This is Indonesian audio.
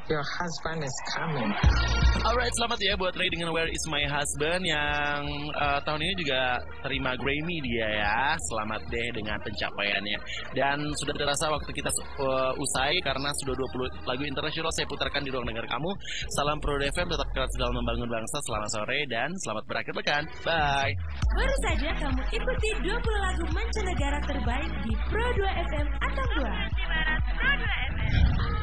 Your husband is coming. Alright, selamat ya buat Ray dengan Where Is My Husband yang tahun ini juga terima Grammy dia ya. Selamat deh dengan pencapaiannya. Dan sudah terasa waktu kita usai karena sudah 20 lagu internasional saya putarkan di ruang dengar kamu. Salam Pro FM, tetap keras dalam membangun bangsa. Selamat sore dan selamat berakhir pekan. Bye. Baru saja kamu ikuti 20 lagu mancanegara terbaik di Pro 2 FM Atambua. Pro 2 FM.